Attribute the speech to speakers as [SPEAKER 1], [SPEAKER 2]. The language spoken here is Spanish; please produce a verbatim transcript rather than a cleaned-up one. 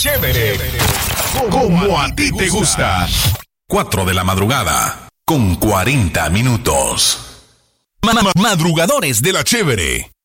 [SPEAKER 1] Chévere, como a ti te gusta. Cuatro de la madrugada, con cuarenta minutos. Madrugadores de la Chévere.